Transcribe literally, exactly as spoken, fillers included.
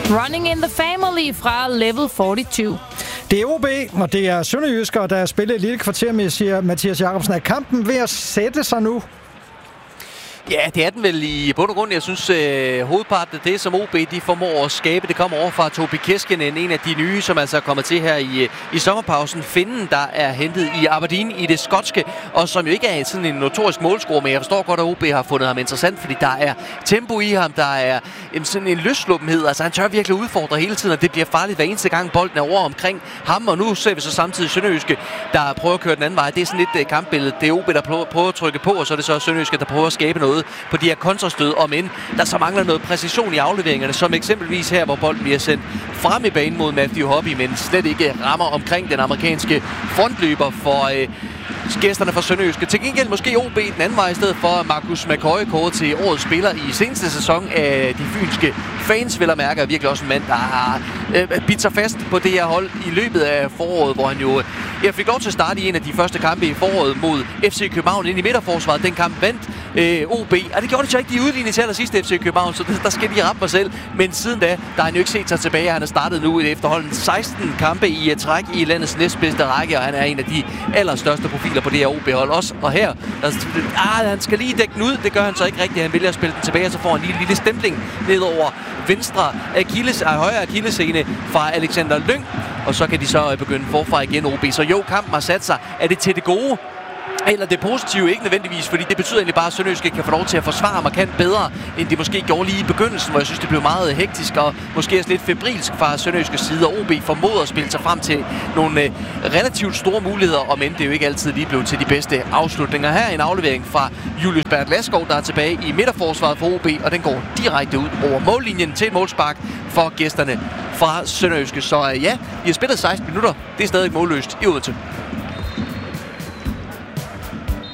Running in the Family fra Level fireogfyrre. Det er O B, og det er sønderjysker, der spiller et lille kvarter med, siger Mathias Jacobsen. Er kampen ved at sætte sig nu? Ja, det er den vel i bund og grund. Jeg synes, øh, hovedparten af det, som O B de formår at skabe, det kommer over fra Tobi Keskinen, en af de nye, som altså er kommet til her i, i sommerpausen. Finden, der er hentet i Aberdeen i det skotske, og som jo ikke er sådan en notorisk målscorer, men jeg forstår godt, at O B har fundet ham interessant, fordi der er tempo i ham, der er jamen, sådan en løsluppenhed. Altså, han tør virkelig udfordre hele tiden, og det bliver farligt hver eneste gang bolden er over omkring ham. Og nu ser vi så samtidig Sønderjyske, der prøver at køre den anden vej. Det er sådan lidt uh, kampbillede. Det er O B, der prøver, prøver at trykke på, og så er det så Sønderjyske, der prøver at skabe noget på de her kontrastød, om end der så mangler noget præcision i afleveringerne, som eksempelvis her, hvor bolden bliver sendt frem i banen mod Matthew Hobby, men slet ikke rammer omkring den amerikanske frontløber for øh, gæsterne fra Sønderjyske. Til gengæld måske O B den anden vej i stedet for Markus McCoy kåret til årets spiller i seneste sæson af de fynske fans, vel at mærke, er virkelig også en mand, der har øh, bidt sig fast på det her hold i løbet af foråret, hvor han jo jeg fik lov til at starte i en af de første kampe i foråret mod F C København ind i midterforsvaret. Den kamp vandt øh, O B, og det gjorde det så ikke de udlignet til allersidst F C København, så det, der skal de rappe mig selv. Men siden da, der har han jo ikke set sig tilbage. Han har startet nu i efterhånden seksten kampe i et træk i landets næstbedste række, og han er en af de allerstørste profiler på det her O B-hold også. Og her, der, ah, han skal lige dække den ud. Det gør han så ikke rigtigt. Han vælger at spille den tilbage, og så får han lige en lille stempling ned over venstre akilles, højre akillescene fra Alexander Lyng. Og så kan de så begynde forfra igen, O B. Så jo, kampen har sat sig. Er det til det gode? Eller det positive ikke nødvendigvis, fordi det betyder egentlig bare, at Sønderjyske kan få lov til at forsvare markant bedre, end de måske gjorde lige i begyndelsen, hvor jeg synes, det blev meget hektisk og måske også lidt febrilsk fra Sønderjyskes side. Og O B formåede at spille sig frem til nogle øh, relativt store muligheder, om end det jo ikke altid lige blev til de bedste afslutninger. Her er en aflevering fra Julius Bert Laskov, der er tilbage i midterforsvaret for O B, og den går direkte ud over mållinjen til et målspark for gæsterne fra Sønderjyske. Så øh, ja, vi har spillet seksten minutter. Det er stadig målløst i Odense.